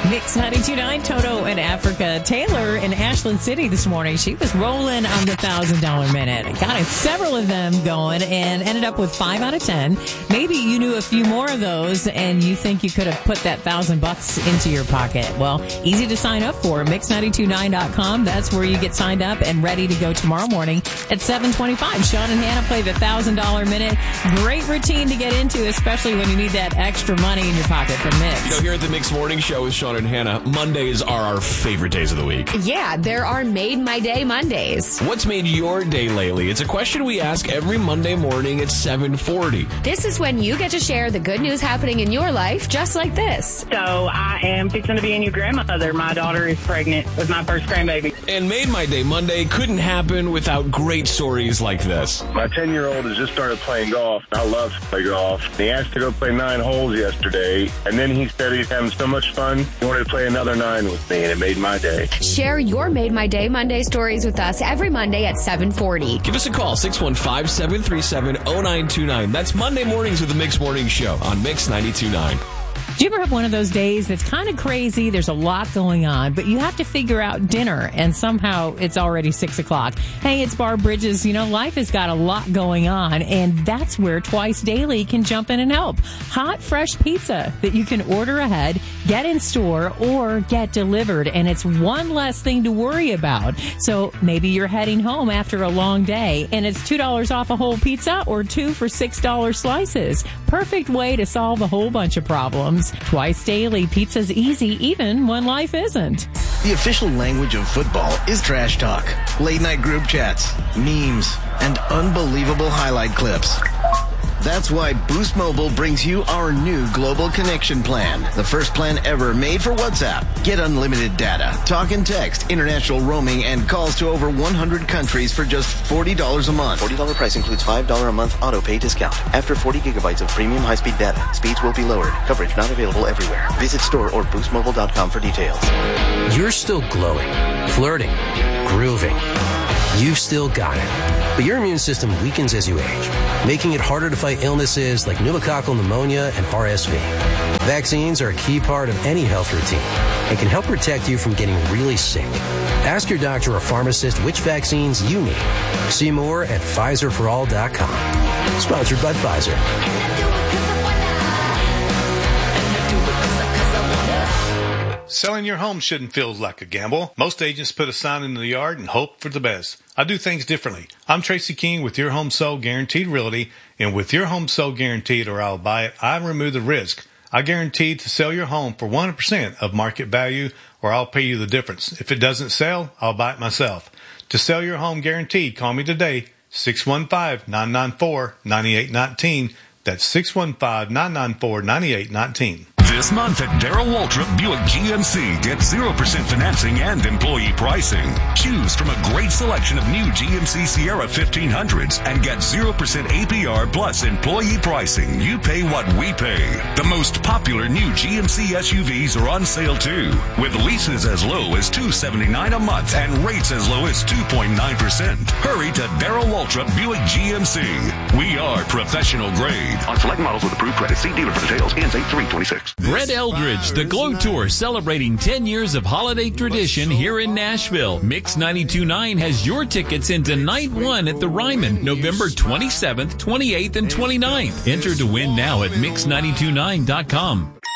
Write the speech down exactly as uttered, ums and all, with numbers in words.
Mix ninety-two point nine, Toto and Africa. Taylor in Ashland City this morning, she was rolling on the one thousand dollars minute. Got several of them going and ended up with five out of ten. Maybe you knew a few more of those and you think you could have put that thousand bucks into your pocket. Well, easy to sign up for. mix nine two nine dot com. That's where you get signed up and ready to go tomorrow morning at seven twenty-five. Sean and Hannah play the one thousand dollars minute. Great routine to get into, especially when you need that extra money in your pocket from Mix. You know, here at the Mix Morning Show with Sean and Hannah, Mondays are our favorite days of the week. Yeah, there are Made My Day Mondays. What's made your day lately? It's a question we ask every Monday morning at seven forty. This is when you get to share the good news happening in your life, just like this. So I am fixing to be a new grandmother. My daughter is pregnant with my first grandbaby. And Made My Day Monday couldn't happen without great stories like this. My ten-year-old has just started playing golf. I love to play golf. He asked to go play nine holes yesterday, and then he said he's having so much fun, he wanted to play another nine with me, and it made my day. Share your Made My Day Monday stories with us every Monday at seven forty. Give us a call, six one five, seven three seven, zero nine two nine. That's Monday mornings with the Mix Morning Show on Mix ninety-two point nine. Do you ever have one of those days that's kind of crazy? There's a lot going on, but you have to figure out dinner, and somehow it's already six o'clock. Hey, it's Barb Bridges. You know, life has got a lot going on, and that's where Twice Daily can jump in and help. Hot, fresh pizza that you can order ahead, get in store, or get delivered, and it's one less thing to worry about. So maybe you're heading home after a long day, and it's two dollars off a whole pizza or two for six dollars slices. Perfect way to solve a whole bunch of problems. Twice Daily. Pizza's easy, even when life isn't. The official language of football is trash talk, late night group chats, memes, and unbelievable highlight clips. That's why Boost Mobile brings you our new Global Connection Plan, the first plan ever made for WhatsApp. Get unlimited data, talk and text, international roaming, and calls to over one hundred countries for just forty dollars a month. forty dollars price includes five dollars a month auto pay discount. After forty gigabytes of premium high-speed data, speeds will be lowered. Coverage not available everywhere. Visit store or boost mobile dot com for details. You're still glowing, flirting, grooving. You've still got it. But your immune system weakens as you age, making it harder to fight illnesses like pneumococcal pneumonia and R S V. Vaccines are a key part of any health routine and can help protect you from getting really sick. Ask your doctor or pharmacist which vaccines you need. See more at Pfizer for all dot com. Sponsored by Pfizer. Selling your home shouldn't feel like a gamble. Most agents put a sign in the yard and hope for the best. I do things differently. I'm Tracy King with Your Home Sold Guaranteed Realty, and with Your Home Sold Guaranteed or I'll Buy It, I remove the risk. I guarantee to sell your home for one hundred percent of market value, or I'll pay you the difference. If it doesn't sell, I'll buy it myself. To sell your home guaranteed, call me today, six one five, nine nine four, nine eight one nine. That's six one five, nine nine four, nine eight one nine. This month at Darrell Waltrip Buick G M C, get zero percent financing and employee pricing. Choose from a great selection of new G M C Sierra fifteen hundreds and get zero percent A P R plus employee pricing. You pay what we pay. The most popular new G M C S U Vs are on sale too, with leases as low as two hundred seventy-nine dollars a month and rates as low as two point nine percent. Hurry to Darrell Waltrip Buick G M C. We are professional grade. On select models with approved credit, see dealer for details. Ends eight three twenty-six. Brett Eldridge, the Glow Tour, celebrating ten years of holiday tradition here in Nashville. Mix ninety-two point nine has your tickets into night one at the Ryman, November twenty-seventh, twenty-eighth, and twenty-ninth. Enter to win now at mix ninety-two point nine dot com.